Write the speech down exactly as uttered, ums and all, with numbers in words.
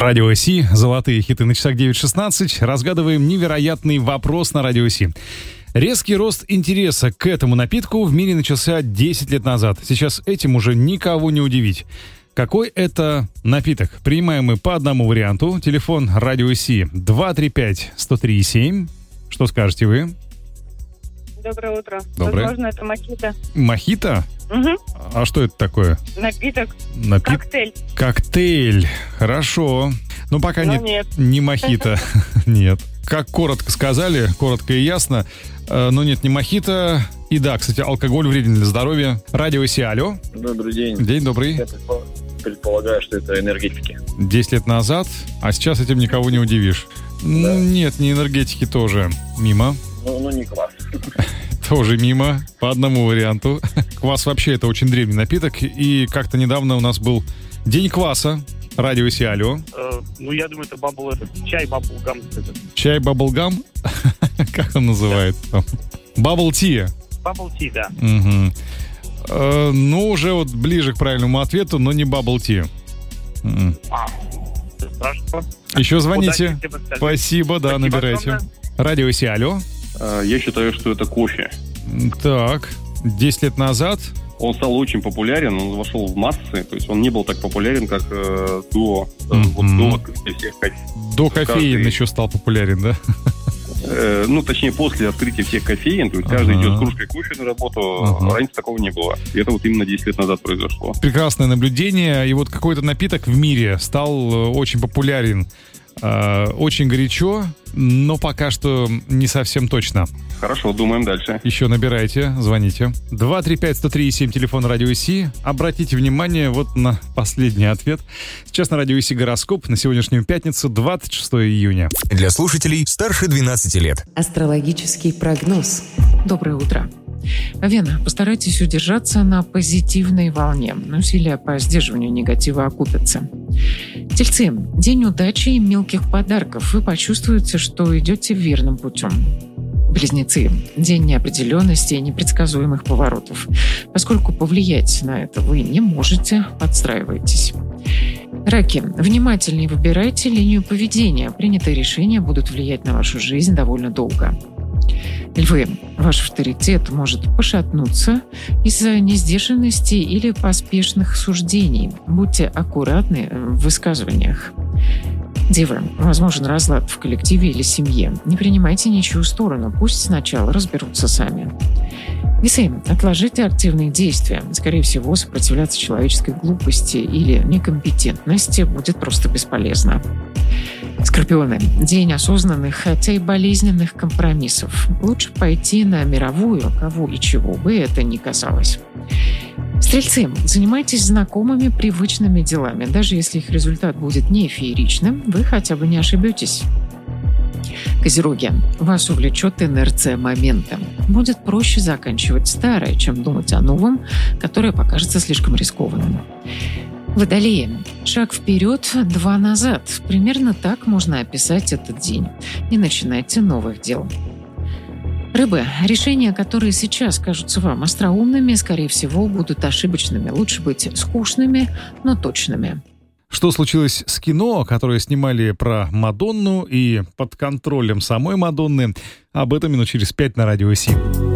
Радио Си, золотые хиты на часах девять шестнадцать. Разгадываем невероятный вопрос на Радио Си. Резкий рост интереса к этому напитку в мире начался десять лет назад. Сейчас этим уже никого не удивить. Какой это напиток? Принимаем мы по одному варианту. Телефон Радио Си два три пять сто три семь. Что скажете вы? Доброе утро. Доброе. Возможно, это мохито. Мохито? Угу. А что это такое? Напиток. Напит... Коктейль. Коктейль. Хорошо. Но пока Но нет. нет. Не мохито. Нет. Как коротко сказали, коротко и ясно. Э, Но нет, не мохито. И да, кстати, алкоголь вреден для здоровья. Радио Си, алло. Добрый день. День добрый. Я предполагаю, что это энергетики. Десять лет назад, а сейчас этим никого не удивишь. Ну, нет, не энергетики тоже. Мимо. Ну, ну не квас. Тоже мимо. По одному варианту. Квас вообще это очень древний напиток. И как-то недавно у нас был День кваса. Радио Си, алло. Э, ну, я думаю, это бабл, этот, чай баблгам. Чай баблгам? Как он называется? Бабл ти. Бабл ти, да. Угу. Э, ну, уже вот ближе к правильному ответу, но не бабл ти. А, хорошо. Еще звоните. Удачи, Спасибо, да, Спасибо набирайте. огромное. Радио Си, алло. Я считаю, что это кофе. Так, десять лет назад. Он стал очень популярен, он вошел в массы, то есть он не был так популярен, как э, до, э, Мгм. вот, до открытия всех кофеин. До кофеин Каждый- еще стал популярен, да? Э, ну, точнее, после открытия всех кофеин, то есть каждый Ага. идет с кружкой кофе на работу, Ага. раньше такого не было. И это вот именно десять лет назад произошло. Прекрасное наблюдение. И вот какой-то напиток в мире стал э, очень популярен. Э, Очень горячо, но пока что не совсем точно. Хорошо, думаем дальше. Еще набирайте, звоните. два три пять сто три семь, телефон Радио Си. Обратите внимание вот на последний ответ. Сейчас на Радио Си гороскоп на сегодняшнюю пятницу, двадцать шестого июня. Для слушателей старше двенадцати лет. Астрологический прогноз. Доброе утро. Вена, постарайтесь удержаться на позитивной волне. Усилия по сдерживанию негатива окупятся. Тельцы, день удачи и мелких подарков. Вы почувствуете, что идете верным путем. Близнецы, день неопределенности и непредсказуемых поворотов. Поскольку повлиять на это вы не можете, подстраивайтесь. Раки, внимательнее выбирайте линию поведения. Принятые решения будут влиять на вашу жизнь довольно долго. Львы, ваш авторитет может пошатнуться из-за несдержанности или поспешных суждений. Будьте аккуратны в высказываниях. Девы, возможен разлад в коллективе или семье. Не принимайте ничью сторону, пусть сначала разберутся сами. Весы, отложите активные действия. Скорее всего, сопротивляться человеческой глупости или некомпетентности будет просто бесполезно. Скорпионы, день осознанных, хотя и болезненных компромиссов. Лучше пойти на мировую, кого и чего бы это ни касалось. Стрельцы, занимайтесь знакомыми, привычными делами. Даже если их результат будет не фееричным, вы хотя бы не ошибетесь. Козероги, вас увлечет инерция момента. Будет проще заканчивать старое, чем думать о новом, которое покажется слишком рискованным. Водолеи, шаг вперед, два назад. Примерно так можно описать этот день. Не начинайте новых дел. Рыбы, решения, которые сейчас кажутся вам остроумными, скорее всего, будут ошибочными. Лучше быть скучными, но точными. Что случилось с кино, которое снимали про Мадонну и под контролем самой Мадонны? Об этом минут через пять на Радио Си.